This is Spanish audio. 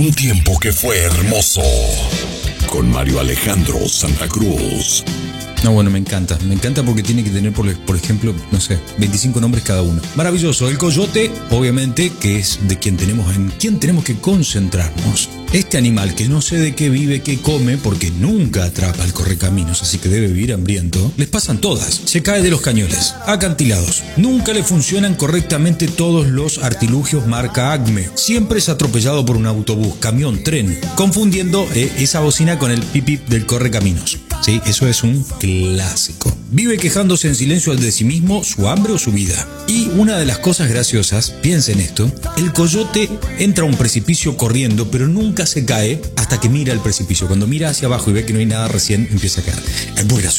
Un tiempo que fue hermoso. Con Mario Alejandro Santa Cruz. No, bueno, me encanta porque tiene que tener, por ejemplo, no sé, 25 nombres cada uno. Maravilloso. El coyote, obviamente, que es de quien tenemos que concentrarnos. Este animal que no sé de qué vive, qué come, porque nunca atrapa al correcaminos, así que debe vivir hambriento, les pasan todas. Se cae de los cañones, acantilados. Nunca le funcionan correctamente todos los artilugios marca Acme. Siempre es atropellado por un autobús, camión, tren, confundiendo esa bocina con el pipip del correcaminos. Sí, eso es un clásico. Vive quejándose en silencio de sí mismo, su hambre o su vida. Y una de las cosas graciosas, piensen esto, el coyote entra a un precipicio corriendo, pero nunca se cae hasta que mira el precipicio. Cuando mira hacia abajo y ve que no hay nada, recién empieza a caer. Es muy gracioso.